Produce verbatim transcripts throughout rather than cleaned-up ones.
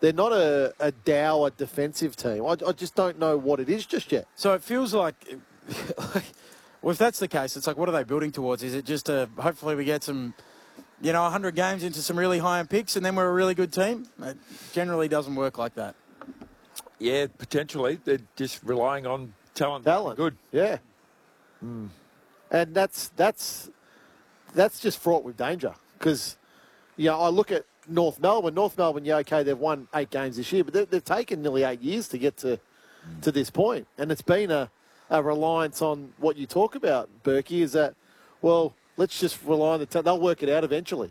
they're not a, a dour defensive team. I, I just don't know what it is just yet. So it feels like, well, if that's the case, it's like, what are they building towards? Is it just a, hopefully we get some, you know, one hundred games into some really high-end picks and then we're a really good team? It generally doesn't work like that. Yeah, potentially. They're just relying on talent. Talent. Good. Yeah. Mm. And that's that's that's just fraught with danger because, you know, I look at North Melbourne. North Melbourne, yeah, okay, they've won eight games this year, but they've, they've taken nearly eight years to get to mm. to this point. And it's been a, a reliance on what you talk about, Berkey, is that, well, let's just rely on the talent. They'll work it out eventually.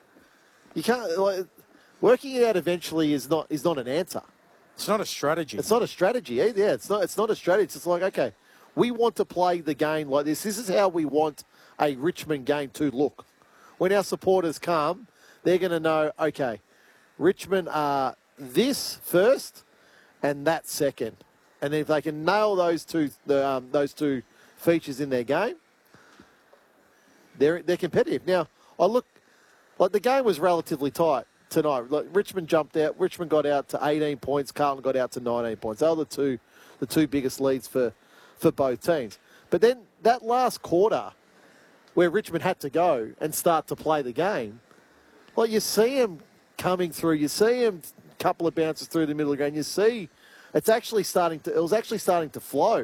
You can't, like, working it out eventually is not is not an answer. It's not a strategy. It's not a strategy either. Yeah, it's not. It's not a strategy. It's just like, okay, we want to play the game like this. This is how we want a Richmond game to look. When our supporters come, they're going to know, okay, Richmond are this first and that second. And if they can nail those two, the, um, those two features in their game, they're they're competitive. Now, I look like the game was relatively tight tonight. Like Richmond jumped out. Richmond got out to eighteen points. Carlton got out to nineteen points. They were the two, the two biggest leads for, for both teams. But then that last quarter, where Richmond had to go and start to play the game, well, you see them coming through. You see them a couple of bounces through the middle of the ground. You see it's actually starting to. It was actually starting to flow.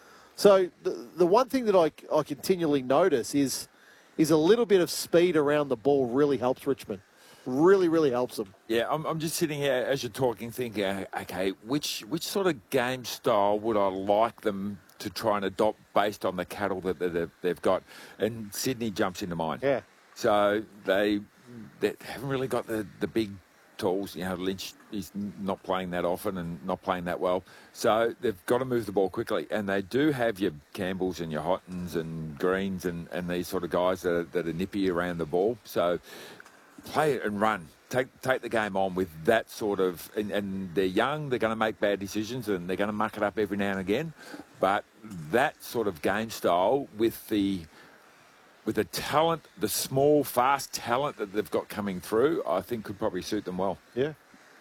So the the one thing that I I continually notice is is a little bit of speed around the ball really helps Richmond. Really, really helps them. Yeah, I'm, I'm just sitting here as you're talking thinking, okay, which which sort of game style would I like them to try and adopt based on the cattle that they've, they've got? And Sydney jumps into mind. Yeah. So they, they haven't really got the, the big tools. You know, Lynch is not playing that often and not playing that well. So they've got to move the ball quickly. And they do have your Campbells and your Hottons and Greens and, and these sort of guys that are, that are nippy around the ball. So play it and run. Take take the game on with that sort of... And, and they're young, they're going to make bad decisions and they're going to muck it up every now and again. But that sort of game style with the with the talent, the small, fast talent that they've got coming through, I think could probably suit them well. Yeah.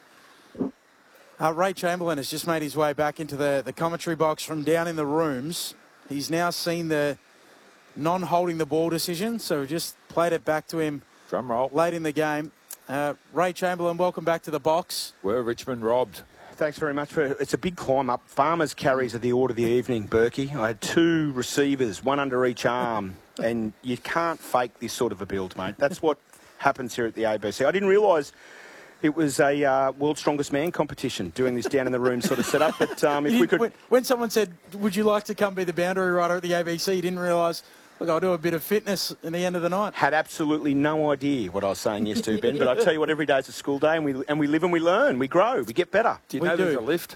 Uh, Ray Chamberlain has just made his way back into the, the commentary box from down in the rooms. He's now seen the non-holding the ball decision, so we've just played it back to him Drum roll. late in the game. Uh, Ray Chamberlain, welcome back to the box. Were Richmond robbed? Thanks very much. for It's a big climb up. Farmers carries are the order of the evening, Berkey. I had two receivers, one under each arm, and you can't fake this sort of a build, mate. That's what happens here at the A B C. I didn't realise it was a uh, World's Strongest Man competition, doing this down in the room sort of setup. But um, if we could... When, when someone said, would you like to come be the boundary rider at the A B C, you didn't realise, look, I'll do a bit of fitness at the end of the night. Had absolutely no idea what I was saying yes to, Ben. But I tell you what, every day is a school day, and we and we live and we learn, we grow, we get better. Do you we know do. there's a lift?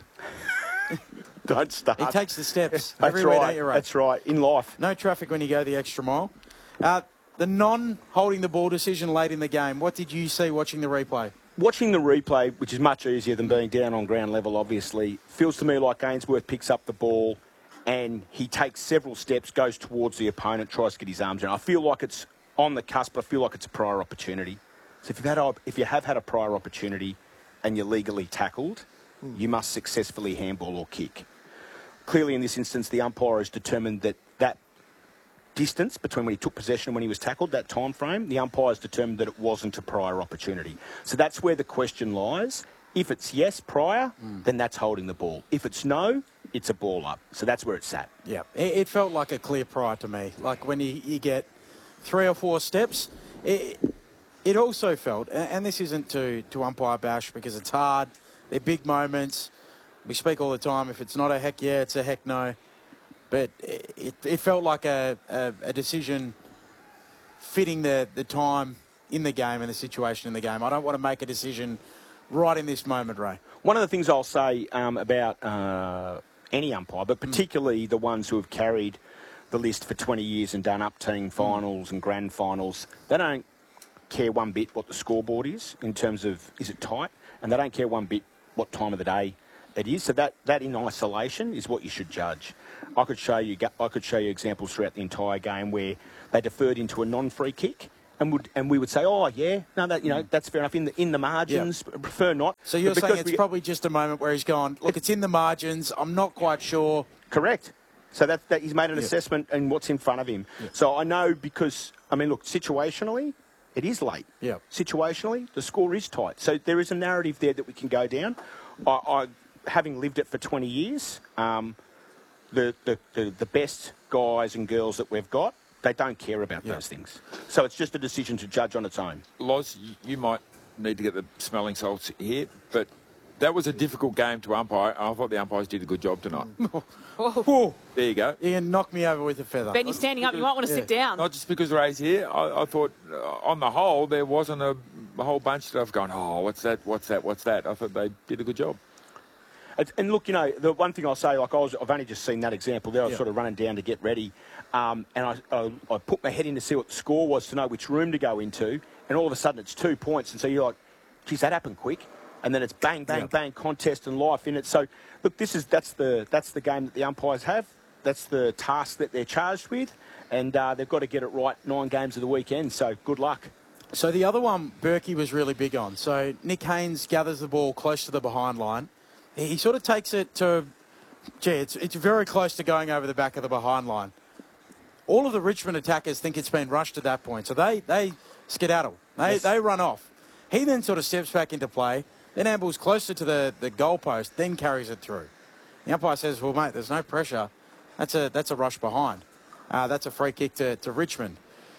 Don't start. He takes the steps That's everywhere, right. don't you, Ray? That's right. In life, no traffic when you go the extra mile. Uh, the non-holding the ball decision late in the game. What did you see watching the replay? watching the replay, which is much easier than being down on ground level, obviously, feels to me like Ainsworth picks up the ball and he takes several steps, goes towards the opponent, tries to get his arms around. I feel like it's on the cusp. I feel like it's a prior opportunity. So if you've had a, if you have had a prior opportunity and you're legally tackled, mm. you must successfully handball or kick. Clearly, in this instance, the umpire has determined that that distance between when he took possession and when he was tackled, that time frame, the umpire has determined that it wasn't a prior opportunity. So that's where the question lies. If it's yes, prior, mm. then that's holding the ball. If it's no, it's a ball up. So that's where it's at. Yeah, it, it felt like a clear prior to me. Like when you, you get three or four steps, it, it also felt, and this isn't to, to umpire bash because it's hard, they're big moments. We speak all the time, if it's not a heck yeah, it's a heck no. But it, it felt like a, a, a decision fitting the, the time in the game and the situation in the game. I don't want to make a decision right in this moment, Ray. One of the things I'll say um, about uh, any umpire, but particularly mm. the ones who have carried the list for twenty years and done up-team finals mm. and grand finals, they don't care one bit what the scoreboard is in terms of is it tight, and they don't care one bit what time of the day it is. So that, that in isolation is what you should judge. I could show you I could show you examples throughout the entire game where they deferred into a non-free kick and would and we would say, oh yeah, no, that you know that's fair enough in the in the margins. Prefer not. So you're But saying because it's we- probably just a moment where he's gone, look, it's in the margins. I'm not quite sure. Correct. So that, that he's made an Yeah. assessment and what's in front of him. So I know because, I mean, look, situationally, it is late. Yeah. Situationally, the score is tight. So there is a narrative there that we can go down. I, I having lived it for twenty years, um, the, the, the, the best guys and girls that we've got, they don't care about Yeah. those things. So it's just a decision to judge on its own. Loz, you- you might need to get the smelling salts here, but that was a difficult game to umpire. I thought the umpires did a good job tonight. Whoa. There you go. You can knock me over with a feather. Ben, you're standing up. You might want to Yeah. sit down. Not just because Ray's here. I, I thought, uh, on the whole, there wasn't a, a whole bunch of going, oh, what's that, what's that, what's that? I thought they did a good job. And- And look, you know, the one thing I'll say, like I was, I've only just seen that example there. I was Yeah. sort of running down to get ready, um, and I, I, I put my head in to see what the score was to know which room to go into, and all of a sudden it's two points, and so you're like, geez, that happened quick, and then it's bang, bang, Yeah. bang, contest and life in it. So, look, this is that's the that's the game that the umpires have. That's the task that they're charged with, and uh, they've got to get it right nine games of the weekend. So, good luck. So the other one, Berkey was really big on. So Nick Haynes gathers the ball close to the behind line. He he sort of takes it to, gee, it's, it's very close to going over the back of the behind line. All of the Richmond attackers think it's been rushed at that point, so they, they skedaddle. They, Yes. they run off. He then sort of steps back into play, then ambles closer to the, the goalpost, then carries it through. The umpire says, well, mate, there's no pressure. That's a, that's a rush behind. Uh, that's a free kick to, to Richmond.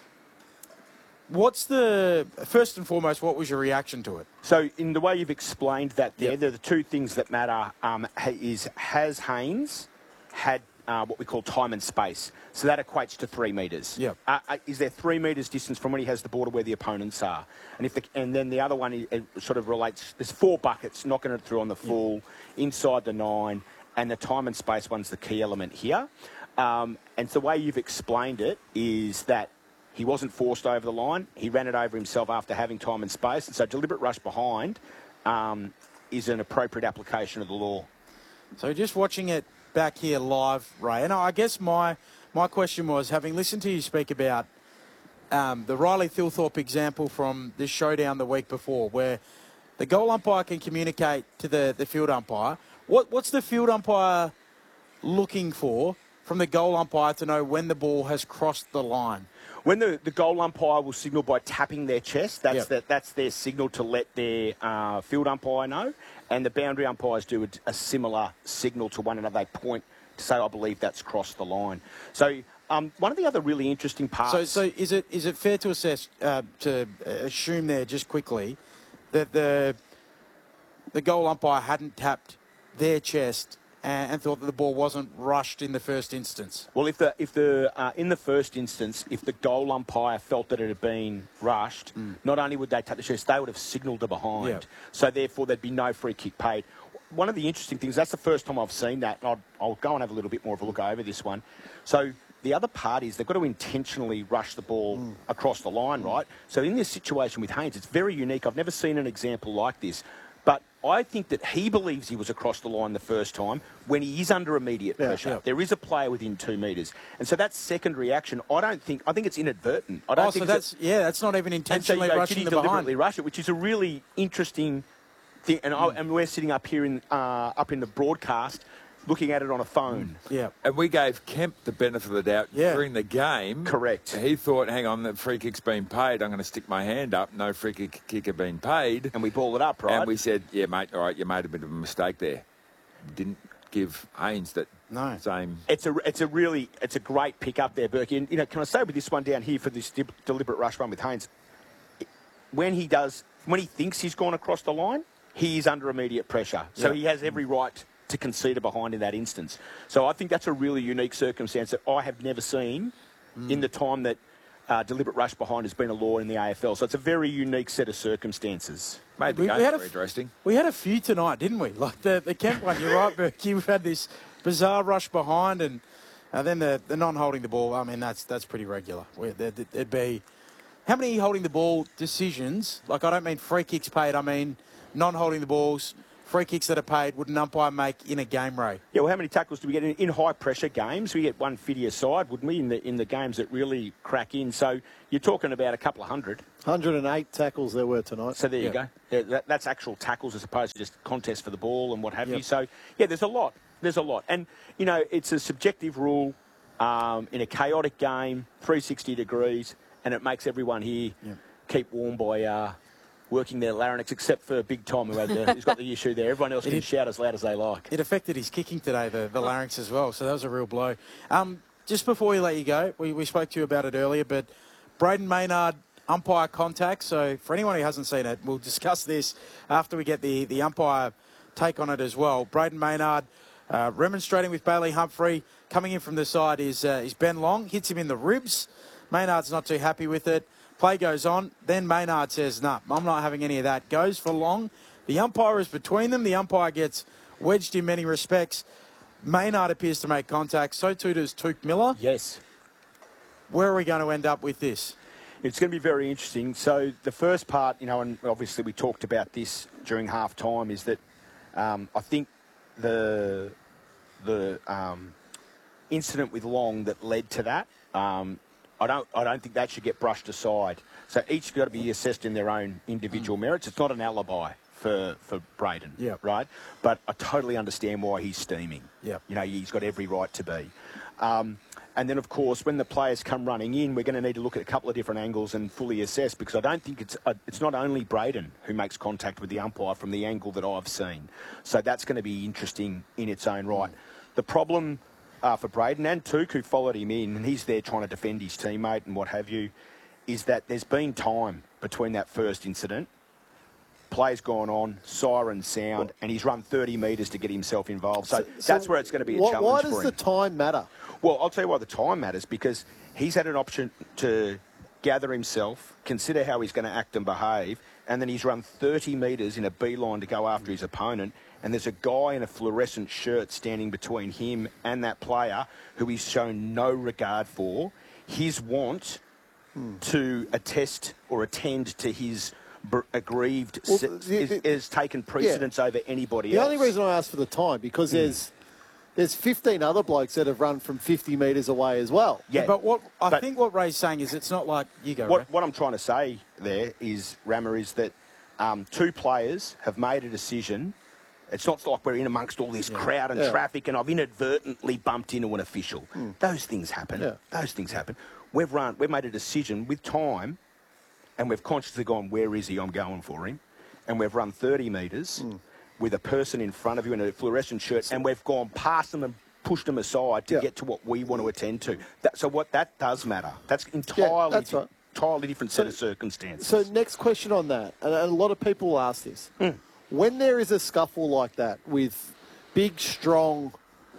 What's the, first and foremost, what was your reaction to it? So, in the way you've explained that there, Yep. there are the two things that matter. Um, ha- is has Haynes had uh, what we call time and space? So that equates to three metres. Yep. Uh, uh, is there three metres distance from when he has the ball to where the opponents are? And if the, and then the other one is, it sort of relates. There's four buckets, knocking it through on the full, inside the nine, and the time and space one's the key element here. Um, and the way you've explained it is that he wasn't forced over the line. He ran it over himself after having time and space. And so deliberate rush behind um, is an appropriate application of the law. So just watching it back here live, Ray, and I guess my my question was, having listened to you speak about um, the Riley Thilthorpe example from this showdown the week before, where the goal umpire can communicate to the, the field umpire. What What's the field umpire looking for from the goal umpire to know when the ball has crossed the line? When the, the goal umpire will signal by tapping their chest, that's Yep. the, that's their signal to let their uh, field umpire know. And the boundary umpires do a, a similar signal to one another. They point to say, I believe that's crossed the line. So um, one of the other really interesting parts... So, so is it is it fair to assess uh, to assume there just quickly that the the goal umpire hadn't tapped their chest and, and thought that the ball wasn't rushed in the first instance? Well, if the if the uh, in the first instance, if the goal umpire felt that it had been rushed, not only would they tap the chest, they would have signalled to behind. Yeah. So therefore, there'd be no free kick paid. One of the interesting things, that's the first time I've seen that, and I'll, I'll go and have a little bit more of a look over this one. So the other part is they've got to intentionally rush the ball across the line, right? So in this situation with Haynes, it's very unique. I've never seen an example like this. But I think that he believes he was across the line the first time when he is under immediate Yeah, pressure. yeah. There is a player within two metres. And so that second reaction, I don't think, I think it's inadvertent. I don't Oh, think so it's that's yeah, that's not even and so you intentionally go, did rushing he the deliberately behind. rush it, which is a really interesting thing. And, I, and we're sitting up here in uh, up in the broadcast looking at it on a phone. Yeah. And we gave Kemp the benefit of the doubt Yeah. during the game. Correct. He thought, hang on, the free kick's been paid. I'm going to stick my hand up. No free kick, kick had been paid. And we ball it up, right? And we said, yeah, mate, all right, you made a bit of a mistake there. Didn't give Haynes that No. same... It's a, it's a really, it's a great pick up there, Berkey. And, you know, can I say with this one down here for this de- deliberate rush run with Haynes, when he does, when he thinks he's gone across the line, he is under immediate pressure. So Yeah. he has every right to concede a behind in that instance. So I think that's a really unique circumstance that I have never seen in the time that uh, deliberate rush behind has been a law in the A F L. So it's a very unique set of circumstances. Made the We- game we had a very f- interesting. We had a few tonight, didn't we? Like the, the Kemp one, you're right, Berkey. We've had this bizarre rush behind and uh, then the, the non-holding the ball. I mean, that's that's pretty regular. We, there'd, there'd be... How many holding the ball decisions, like I don't mean free kicks paid, I mean non-holding the balls, free kicks that are paid would an umpire make in a game, Ray? Yeah, well, how many tackles do we get in, in high-pressure games? We get one fifty aside, wouldn't we, in the in the games that really crack in? So you're talking about a couple of hundred. one hundred eight tackles there were tonight. So there you Yeah. go. Yeah, that, that's actual tackles as opposed to just contests for the ball and what have Yep. you. So, yeah, there's a lot. There's a lot. And, you know, it's a subjective rule um, in a chaotic game, three hundred sixty degrees, and it makes everyone here Yep. keep warm by uh, working their larynx, except for Big Tom, who had the, who's got the issue there. Everyone else can did- shout as loud as they like. It affected his kicking today, the, the larynx as well, so that was a real blow. Um, just before we let you go, we, we spoke to you about it earlier, but Braden Maynard umpire contact. So for anyone who hasn't seen it, we'll discuss this after we get the, the umpire take on it as well. Braden Maynard uh, remonstrating with Bailey Humphrey. Coming in from the side is, uh, is Ben Long, hits him in the ribs. Maynard's not too happy with it. Play goes on. Then Maynard says, nah, I'm not having any of that. Goes for Long. The umpire is between them. The umpire gets wedged in many respects. Maynard appears to make contact. So too does Touk Miller. Yes. Where are we going to end up with this? It's going to be very interesting. So the first part, you know, and obviously we talked about this during half time, is that um, I think the the um, incident with Long that led to that, um, I don't I don't think that should get brushed aside. So each got to be assessed in their own individual merits. It's not an alibi for for Braden, Yep. right? But I totally understand why he's steaming. Yep. You know, he's got every right to be. Um, And then, of course, when the players come running in, we're going to need to look at a couple of different angles and fully assess, because I don't think it's uh, it's not only Braden who makes contact with the umpire from the angle that I've seen. So that's going to be interesting in its own right. The problem uh, for Braden and Touk, who followed him in, and he's there trying to defend his teammate and what have you, is that there's been time between that first incident. Play's gone on, siren sound, and he's run thirty metres to get himself involved. So, So that's where it's going to be a why, challenge why for does him. the time matter? Well, I'll tell you why the time matters, because he's had an option to gather himself, consider how he's going to act and behave, and then he's run thirty metres in a beeline to go after his opponent, and there's a guy in a fluorescent shirt standing between him and that player who he's shown no regard for. His want Hmm. to attest or attend to his br- aggrieved Well, se- the- is, the- is taken precedence over anybody The else. only reason I asked for the time, because there's there's fifteen other blokes that have run from fifty metres away as well. Yeah, But what I but- think what Ray's saying is it's not like you go, Ray. What, what I'm trying to say there is, Rammer, is that um, two players have made a decision. It's not like we're in amongst all this crowd and Yeah. traffic and I've inadvertently bumped into an official. Those things happen. Yeah. Those things happen. We've run. We've made a decision with time, and we've consciously gone, where is he? I'm going for him. And we've run thirty metres with a person in front of you in a fluorescent shirt, and we've gone past them and pushed them aside to Yeah. get to what we want to attend to. That, so what that does matter. That's entirely that's right. entirely different set So- of circumstances. So next question on that, and a lot of people will ask this. When there is a scuffle like that with big, strong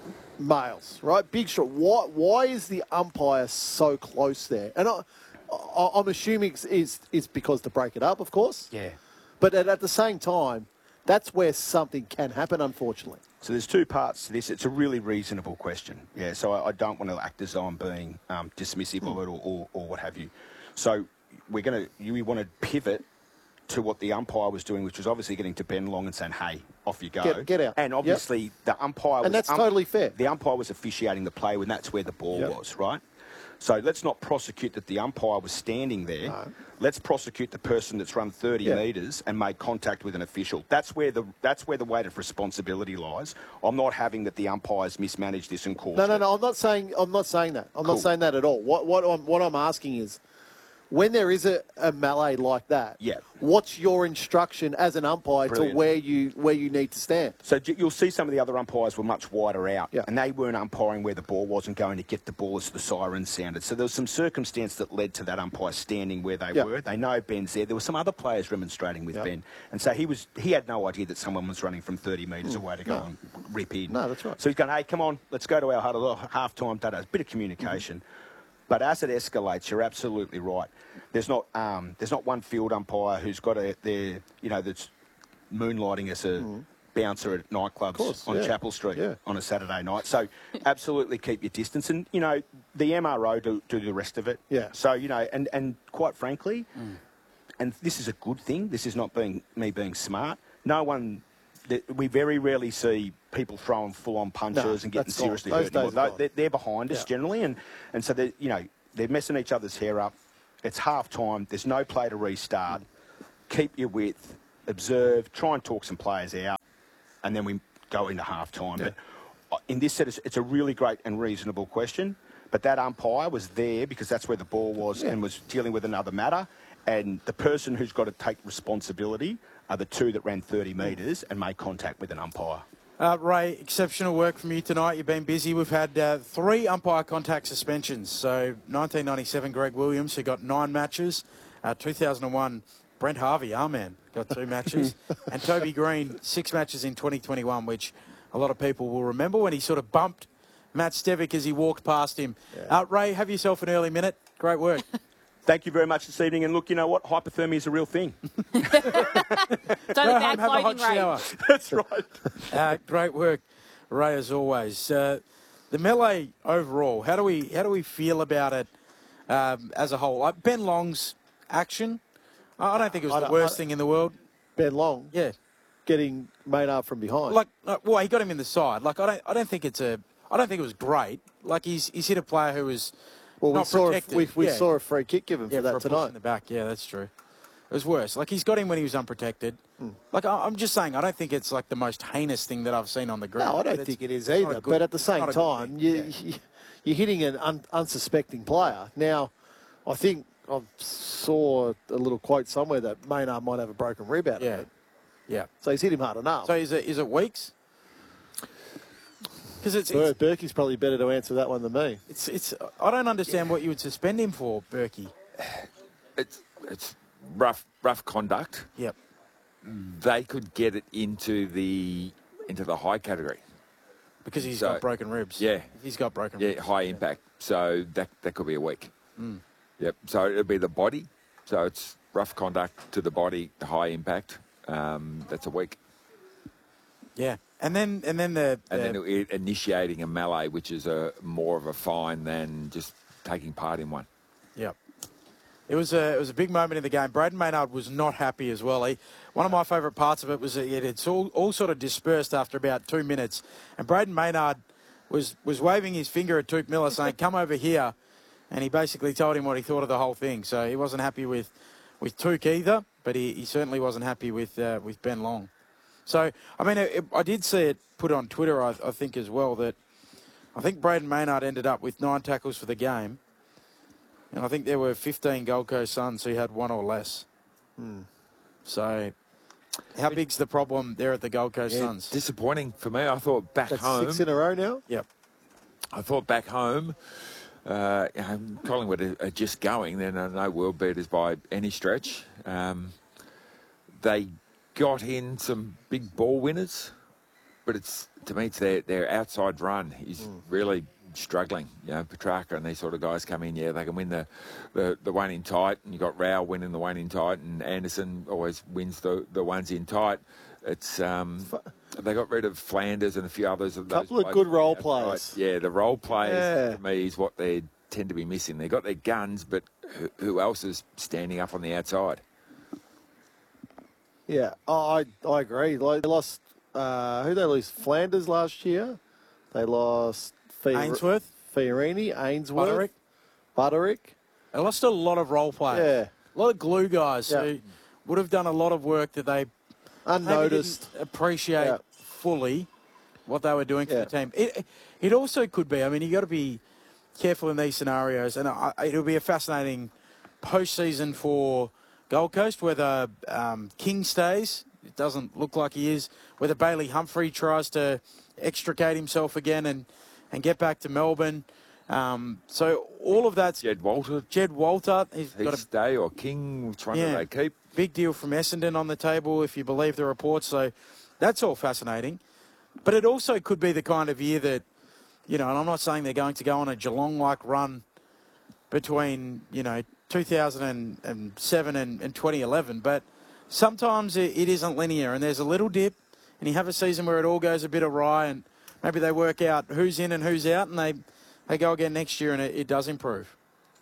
males, right? Big, strong. Why, why is the umpire so close there? And I, I, I'm assuming it's, it's, it's because to break it up, of course. yeah. But at, at the same time, that's where something can happen, unfortunately. So there's two parts to this. It's a really reasonable question. Yeah. So I, I don't want to act as though I'm being um, dismissive of it or, or, or what have you. So we're going to, we want to pivot to what the umpire was doing, which was obviously getting to Ben Long and saying, hey, off you go. Get- get out. And Yep. obviously the umpire was... And that's totally fair. The umpire was officiating the play when that's where the ball Yep. was, right? So let's not prosecute that the umpire was standing there. No. Let's prosecute the person that's run thirty Yeah. metres and made contact with an official. That's where the that's where the weight of responsibility lies. I'm not having that the umpires mismanaged this and caused No, no, it. no. I'm not saying. I'm not saying that. I'm Cool. not saying that at all. What what I'm what I'm asking is, when there is a, a melee like that, Yeah. what's your instruction as an umpire Brilliant. to where you where you need to stand? So j- you'll see some of the other umpires were much wider out, Yeah. and they weren't umpiring where the ball wasn't going to get the ball as the siren sounded. So there was some circumstance that led to that umpire standing where they Yeah. were. They know Ben's there. There were some other players remonstrating with Yeah. Ben, and so he was he had no idea that someone was running from thirty metres away to go No. and rip in. No, that's right. So he's going, hey, come on, let's go to our huddle, half time, da da. A bit of communication. But as it escalates, you're absolutely right. There's not um, there's not one field umpire who's got a their you know that's moonlighting as a bouncer at nightclubs course, on yeah. Chapel Street Yeah. on a Saturday night. So absolutely keep your distance, and you know the M R O do, do the rest of it. Yeah. So you know, and and quite frankly, and this is a good thing. This is not being me being smart. No one that we very rarely see people throwing full-on punches No, and getting that's gone. seriously Those hurt. anymore. days are They- gone. They're, they're behind us Yeah. generally, and, and so they, you know they're messing each other's hair up. It's half time. There's no play to restart. Keep your width. Observe. Try and talk some players out, and then we go into half time. Yeah. But in this set, it's, it's a really great and reasonable question. But that umpire was there because that's where the ball was Yeah. and was dealing with another matter. And the person who's got to take responsibility are the two that ran thirty metres and made contact with an umpire. Uh, Ray, exceptional work from you tonight. You've been busy. We've had uh, three umpire contact suspensions. So nineteen ninety-seven, Greg Williams, who got nine matches. Uh, two thousand one, Brent Harvey, our man, got two matches. And Toby Green, six matches in twenty twenty-one, which a lot of people will remember when he sort of bumped Matt Stevic as he walked past him. Yeah. Uh, Ray, have yourself an early minute. Great work. Thank you very much this evening. And look, you know what? Hypothermia is a real thing. Don't Go have home, bad have a hot clothing, Ray. shower. That's right. Uh, great work, Ray, as always. Uh, the melee overall, how do we how do we feel about it um, as a whole? Like Ben Long's action, I I don't think it was I the don't- worst I- thing in the world. Ben Long Yeah, getting Maynard from behind. like, like well, he got him in the side. Like I don't I don't think it's a I don't think it was great. Like he's he's hit a player who was well, we not saw a, protected. we, we Yeah. saw a free kick given yeah for that for a push tonight. in the back. Yeah, that's true. It was worse. Like he's got him when he was unprotected. Hmm. Like I, I'm just saying, I don't think it's like the most heinous thing that I've seen on the ground. No, I But don't it's- think it is it's not either. a good- But at the it's same not a good time, thing. you, Yeah. you, you're hitting an un, unsuspecting player. Now, I think I saw a little quote somewhere that Maynard might have a broken rib out Yeah, of it. yeah. So he's hit him hard enough. So is it is it weeks? Because it's, Ber- it's Berkey's probably better to answer that one than me. it's it's I don't understand what you would suspend him for, Berkey. It's it's rough rough conduct. Yep. They could get it into the into the high category. Because he's So- got broken ribs. Yeah. He's got broken Yeah, ribs. high impact. So that that could be a week. Mm. Yep. So it'll be the body. So it's rough conduct to the body, high impact. Um, that's a week. Yeah. And then and then the, And the- then it, initiating a melee, which is a more of a fine than just taking part in one. Yep. It was a it was a big moment in the game. Braden Maynard was not happy as well. He, one of my favourite parts of it was that it, it's all, all sort of dispersed after about two minutes, and Braden Maynard was was waving his finger at Touk Miller saying, "Come over here," and he basically told him what he thought of the whole thing. So he wasn't happy with with Touk either, but he, he certainly wasn't happy with uh, with Ben Long. So I mean, it, it, I did see it put on Twitter, I, I think as well, that I think Braden Maynard ended up with nine tackles for the game. And I think there were fifteen Gold Coast Suns who had one or less. Hmm. So, how big's the problem there at the Gold Coast Yeah, Suns? disappointing for me. I thought back That's home. six in a row now. Yep. I thought back home, uh, you know, Collingwood are, are just going. They're no, no world beaters by any stretch. Um, they got in some big ball winners, but it's to me it's their, their outside run is Mm. really struggling. You know, Petrarca and these sort of guys come in, yeah, they can win the, the, the one in tight, and you got Rao winning the one in tight, and Anderson always wins the, the ones in tight. It's um, they got rid of Flanders and a few others. Of those Couple of blokes good role outside. players. Yeah, the role players Yeah. to me is what they tend to be missing. They got their guns, but who, who else is standing up on the outside? Yeah, oh, I I agree. Like, they lost. Uh, who they lose? Flanders last year. They lost Fior- Ainsworth, Fiorini, Ainsworth, Butterick. Butterick. They lost a lot of role players. Yeah, A lot of glue guys Yeah. who would have done a lot of work that they maybe unnoticed. didn't appreciate Yeah. fully what they were doing for Yeah. the team. It, it also could be, I mean, you got to be careful in these scenarios, and I, it'll be a fascinating postseason for Gold Coast, whether um, King stays, it doesn't look like he is, whether Bailey Humphrey tries to extricate himself again and, and get back to Melbourne. Um, so all of that's Jed Walter, Jed Walter. He's he got a stay or King? Which one Yeah. do they keep? big deal from Essendon on the table, if you believe the reports. So that's all fascinating. But it also could be the kind of year that, you know, and I'm not saying they're going to go on a Geelong-like run between, you know, two thousand seven and, and twenty eleven, but sometimes it, it isn't linear, and there's a little dip, and you have a season where it all goes a bit awry, and maybe they work out who's in and who's out, and they, they go again next year, and it, it does improve.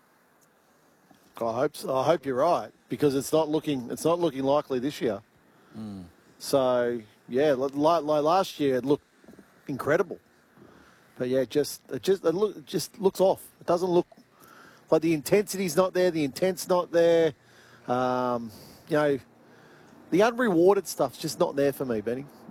I hope so. I hope you're right, because it's not looking it's not looking likely this year. So Yeah, like, like last year it looked incredible. But yeah, it just it just it, look, it just looks off. It doesn't look like the intensity's not there. The intent's not there. Um, you know, the unrewarded stuff's just not there for me, Benny.